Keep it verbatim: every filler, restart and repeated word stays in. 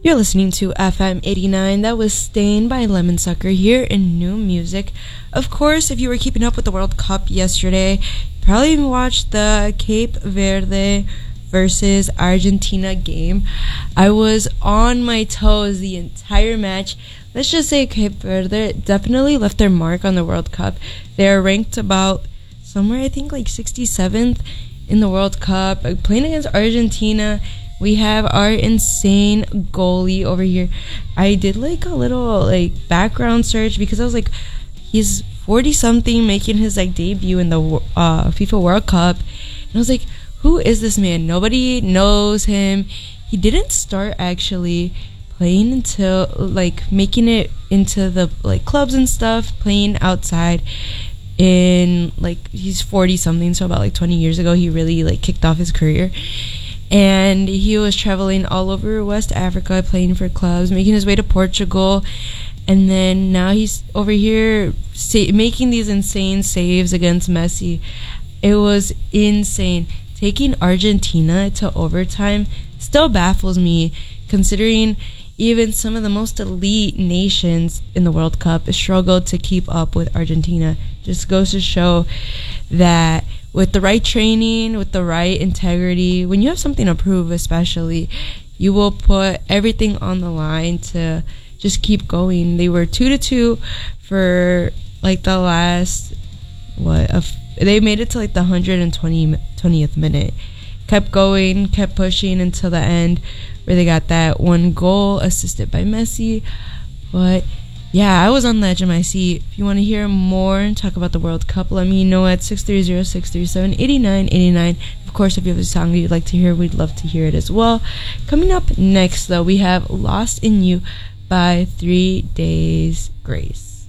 You're listening to F M eighty-nine. That was Stain by Lemon Sucker here in New Music. Of course, if you were keeping up with the World Cup yesterday, you probably even watched the Cape Verde versus Argentina game. I was on my toes the entire match. Let's just say Cape Verde definitely left their mark on the World Cup. They're ranked about somewhere, I think, like sixty-seventh in the World Cup. Playing against Argentina, we have our insane goalie over here. I did like a little like background search because I was like, he's forty something making his like debut in the uh, FIFA World Cup. And I was like, who is this man? Nobody knows him. He didn't start actually playing until like making it into the like clubs and stuff, playing outside in like he's forty something, so about like twenty years ago he really like kicked off his career. And he was traveling all over West Africa, playing for clubs, making his way to Portugal. And then now he's over here sa- making these insane saves against Messi. It was insane. Taking Argentina to overtime still baffles me, considering even some of the most elite nations in the World Cup struggled to keep up with Argentina. Just goes to show that with the right training, with the right integrity, when you have something to prove especially, you will put everything on the line to just keep going. They were two to two for like the last, what, a f- they made it to like the one hundred twentieth minute. Kept going, kept pushing until the end where they got that one goal assisted by Messi. But yeah, I was on the edge of my seat. If you want to hear more and talk about the World Cup, let me know at six three zero, six three seven, eight nine eight nine. Of course, if you have a song that you'd like to hear, we'd love to hear it as well. Coming up next, though, we have Lost in You by Three Days Grace.